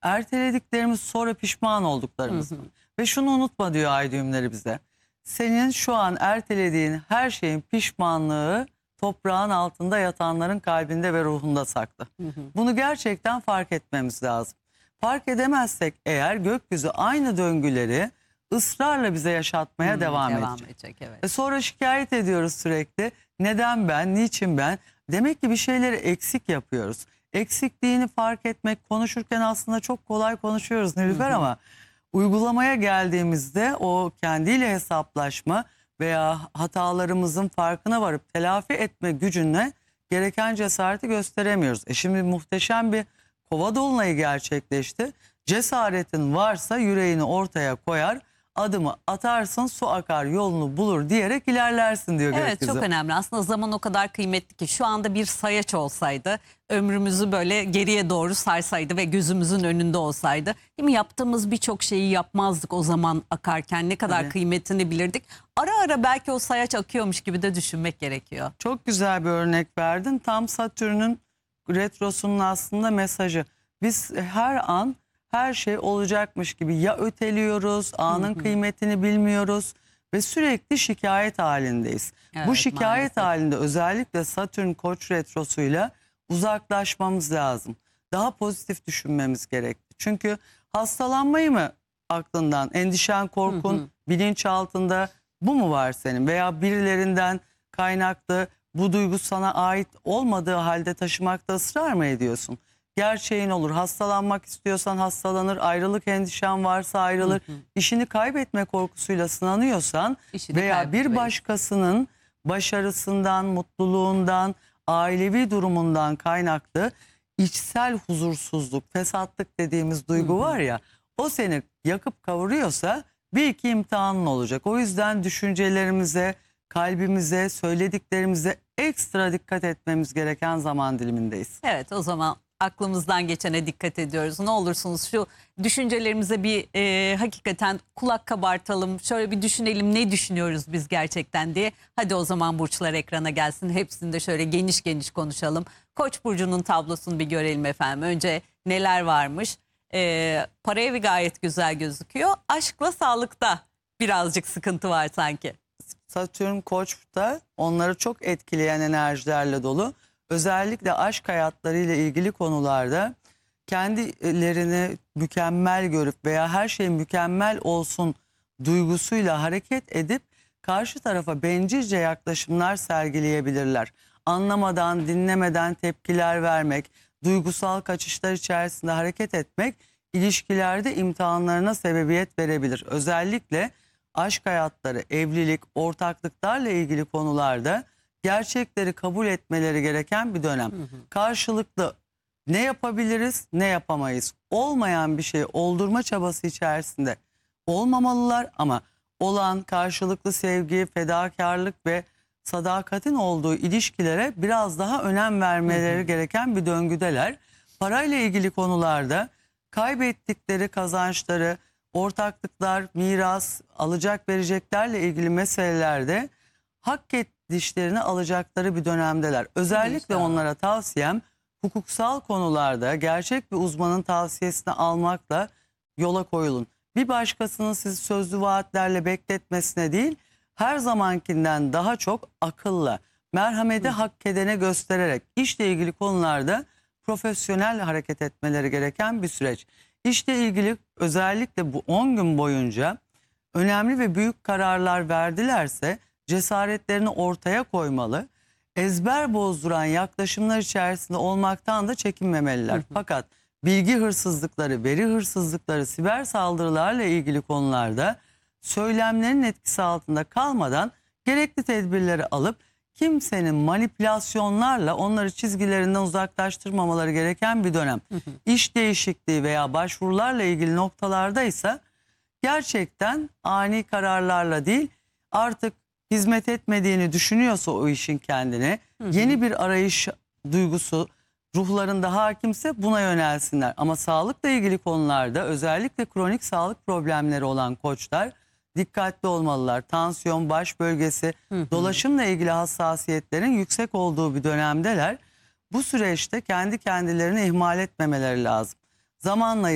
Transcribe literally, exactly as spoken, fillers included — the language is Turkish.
ertelediklerimiz sonra pişman olduklarımız mı? Ve şunu unutma diyor ay düğümleri bize. Senin şu an ertelediğin her şeyin pişmanlığı toprağın altında yatanların kalbinde ve ruhunda saklı. Hı hı. Bunu gerçekten fark etmemiz lazım. Fark edemezsek eğer gökyüzü aynı döngüleri ısrarla bize yaşatmaya hmm, devam, devam edecek. edecek evet. Ve sonra şikayet ediyoruz sürekli. Neden ben, niçin ben? Demek ki bir şeyleri eksik yapıyoruz. Eksikliğini fark etmek, konuşurken aslında çok kolay konuşuyoruz Nilüfer, ama uygulamaya geldiğimizde o kendiyle hesaplaşma veya hatalarımızın farkına varıp telafi etme gücüne gereken cesareti gösteremiyoruz. E şimdi muhteşem bir kova dolunayı gerçekleşti. Cesaretin varsa yüreğini ortaya koyar, adımı atarsın, su akar yolunu bulur diyerek ilerlersin diyor evet, gökyüzü. Çok önemli. Aslında zaman o kadar kıymetli ki şu anda bir sayaç olsaydı, ömrümüzü böyle geriye doğru sarsaydı ve gözümüzün önünde olsaydı, değil mi? Yaptığımız birçok şeyi yapmazdık o zaman akarken, ne kadar Tabii. kıymetini bilirdik. Ara ara belki o sayaç akıyormuş gibi de düşünmek gerekiyor. Çok güzel bir örnek verdin. Tam Satürn'ün retrosunun aslında mesajı. Biz her an her şey olacakmış gibi ya öteliyoruz, anın hı hı. kıymetini bilmiyoruz ve sürekli şikayet halindeyiz. Evet, Bu şikayet maalesef. halinde özellikle Satürn Koç retrosuyla uzaklaşmamız lazım. Daha pozitif düşünmemiz gerekli. Çünkü hastalanmayı mı aklından, endişen, korkun, hı hı. bilinçaltında bu mu var senin? Veya birilerinden kaynaklı bu duygu sana ait olmadığı halde taşımakta ısrar mı ediyorsun? Gerçeğin olur. Hastalanmak istiyorsan hastalanır. Ayrılık endişen varsa ayrılır. Hı hı. İşini kaybetme korkusuyla sınanıyorsan İşini veya bir başkasının başarısından, mutluluğundan, ailevi durumundan kaynaklı içsel huzursuzluk, fesatlık dediğimiz duygu hı hı. var ya, o seni yakıp kavuruyorsa bir iki imtihanın olacak. O yüzden düşüncelerimize, kalbimize, söylediklerimize ekstra dikkat etmemiz gereken zaman dilimindeyiz. Evet, o zaman aklımızdan geçene dikkat ediyoruz. Ne olursunuz şu düşüncelerimize bir e, hakikaten kulak kabartalım. Şöyle bir düşünelim, ne düşünüyoruz biz gerçekten diye. Hadi o zaman burçlar ekrana gelsin. Hepsini de şöyle geniş geniş konuşalım. Koç burcunun tablosunu bir görelim efendim. Önce neler varmış? E, para evi gayet güzel gözüküyor. Aşkla sağlıkta birazcık sıkıntı var sanki. Satürn Koç'ta onları çok etkileyen enerjilerle dolu. Özellikle aşk hayatlarıyla ilgili konularda kendilerini mükemmel görüp veya her şey mükemmel olsun duygusuyla hareket edip karşı tarafa bencilce yaklaşımlar sergileyebilirler. Anlamadan, dinlemeden tepkiler vermek, duygusal kaçışlar içerisinde hareket etmek ilişkilerde imtihanlarına sebebiyet verebilir. Özellikle aşk hayatları, evlilik, ortaklıklarla ilgili konularda gerçekleri kabul etmeleri gereken bir dönem. Hı hı. Karşılıklı ne yapabiliriz, ne yapamayız. Olmayan bir şey oldurma çabası içerisinde olmamalılar, ama olan karşılıklı sevgi, fedakarlık ve sadakatin olduğu ilişkilere biraz daha önem vermeleri hı hı. gereken bir döngüdeler. Parayla ilgili konularda kaybettikleri kazançları, ortaklıklar, miras, alacak vereceklerle ilgili meselelerde hak et dişlerini alacakları bir dönemdeler. Özellikle onlara tavsiyem hukuksal konularda gerçek bir uzmanın tavsiyesini almakla yola koyulun. Bir başkasının sizi sözlü vaatlerle bekletmesine değil, her zamankinden daha çok akılla, merhameti Hı. hak edene göstererek işle ilgili konularda profesyonel hareket etmeleri gereken bir süreç. İşle ilgili özellikle bu on gün boyunca önemli ve büyük kararlar verdilerse cesaretlerini ortaya koymalı. Ezber bozduran yaklaşımlar içerisinde olmaktan da çekinmemeliler. Hı hı. Fakat bilgi hırsızlıkları, veri hırsızlıkları, siber saldırılarla ilgili konularda söylemlerin etkisi altında kalmadan gerekli tedbirleri alıp kimsenin manipülasyonlarla onları çizgilerinden uzaklaştırmamaları gereken bir dönem. Hı hı. İş değişikliği veya başvurularla ilgili noktalarda ise gerçekten ani kararlarla değil, artık hizmet etmediğini düşünüyorsa o işin kendine, hı hı. yeni bir arayış duygusu ruhlarında hakimse buna yönelsinler. Ama sağlıkla ilgili konularda özellikle kronik sağlık problemleri olan koçlar dikkatli olmalılar. Tansiyon, baş bölgesi, hı hı. dolaşımla ilgili hassasiyetlerin yüksek olduğu bir dönemdeler. Bu süreçte kendi kendilerini ihmal etmemeleri lazım. Zamanla